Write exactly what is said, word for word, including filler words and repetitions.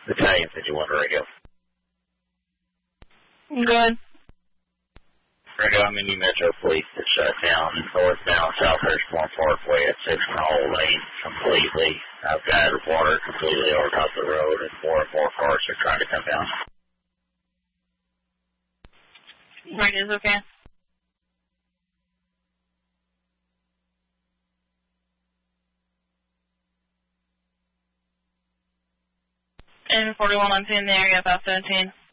Battalion fifty-one to radio. Good. Radio, I'm in New Metro Police that shut down northbound Southhurst One Parkway at six Mile Lane completely. I've got water completely over top of the road and more and more cars are trying to come down. Radio's okay. And forty-one, I'm seeing the area about seventeen.